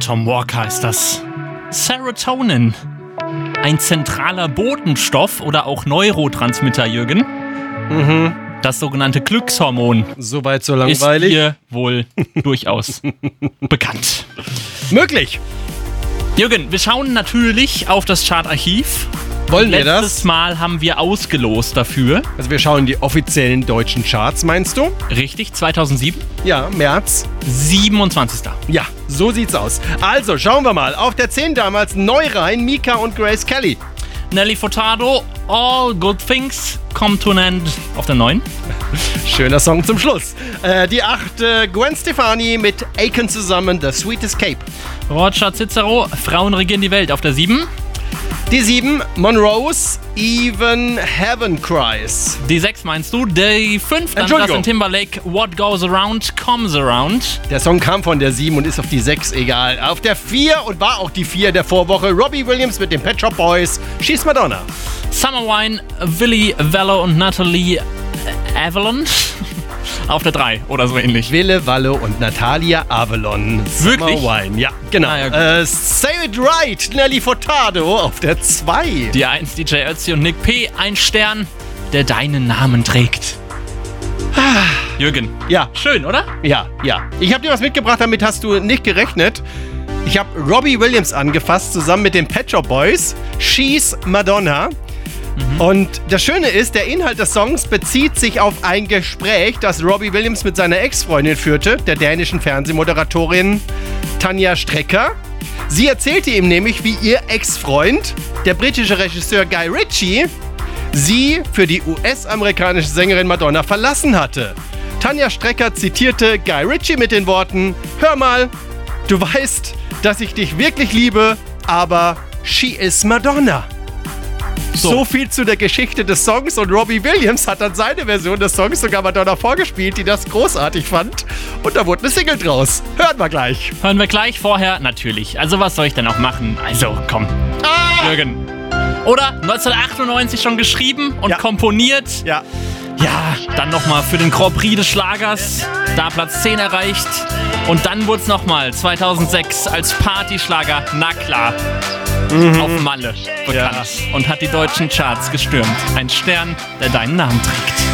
Tom Walker ist das. Serotonin. Ein zentraler Botenstoff oder auch Neurotransmitter, Jürgen. Das sogenannte Glückshormon. Soweit so langweilig. Ist hier wohl durchaus bekannt. Möglich. Jürgen, wir schauen natürlich auf das Chartarchiv. Wollen wir das? Letztes Mal haben wir ausgelost dafür. Also wir schauen die offiziellen deutschen Charts, meinst du? Richtig, 2007. Ja, März. 27. Ja, so sieht's aus. Also, schauen wir mal. Auf der 10 damals neu rein, Mika und Grace Kelly. Nelly Furtado, All Good Things Come to an End auf der 9. Schöner Song zum Schluss. Die 8, Gwen Stefani mit Aiken zusammen, The Sweet Escape. Roger Cicero, Frauen regieren die Welt auf der 7. Die 7, Monrose, Even Heaven Cries. Die 6 meinst du? Die 5, dann Justin Timberlake, What Goes Around Comes Around. Der Song kam von der 7 und ist auf die 6, egal. Auf der 4 und war auch die 4 der Vorwoche, Robbie Williams mit den Pet Shop Boys, She's Madonna. Summer Wine, Willy Vallo und Natalie Avalon auf der 3 oder so ähnlich. Wille Wallo und Natalia Avalon. Wirklich? Summer Wine, ja, genau. Ja, Say It Right, Nelly Furtado auf der 2. Die 1, DJ Ötzi und Nick P., ein Stern, der deinen Namen trägt. Jürgen. Ja. Schön, oder? Ja. Ich habe dir was mitgebracht, damit hast du nicht gerechnet. Ich habe Robbie Williams angefasst, zusammen mit den Pet Shop Boys. She's Madonna. Und das Schöne ist, der Inhalt des Songs bezieht sich auf ein Gespräch, das Robbie Williams mit seiner Ex-Freundin führte, der dänischen Fernsehmoderatorin Tanja Strecker. Sie erzählte ihm nämlich, wie ihr Ex-Freund, der britische Regisseur Guy Ritchie, sie für die US-amerikanische Sängerin Madonna verlassen hatte. Tanja Strecker zitierte Guy Ritchie mit den Worten: Hör mal, du weißt, dass ich dich wirklich liebe, aber she is Madonna. So viel zu der Geschichte des Songs, und Robbie Williams hat dann seine Version des Songs sogar Madonna vorgespielt, die das großartig fand, und da wurde eine Single draus. Hören wir gleich. Hören wir gleich, vorher natürlich. Also was soll ich denn auch machen? Also komm, Jürgen. Oder 1998 schon geschrieben und komponiert. Ja, dann nochmal für den Grand Prix des Schlagers, da Platz 10 erreicht. Und dann wurde es nochmal 2006 als Partyschlager, na klar, auf Malle bekannt und hat die deutschen Charts gestürmt. Ein Stern, der deinen Namen trägt.